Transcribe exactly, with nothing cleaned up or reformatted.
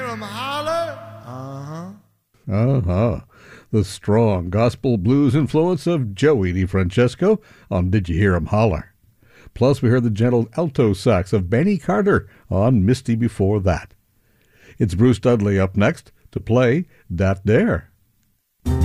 'em holler? Uh-huh. Uh-huh. The strong gospel blues influence of Joey DeFrancesco on Did You Hear 'Em Holler? Plus, we heard the gentle alto sax of Benny Carter on Misty before that. It's Bruce Dudley up next to play Dat Dare.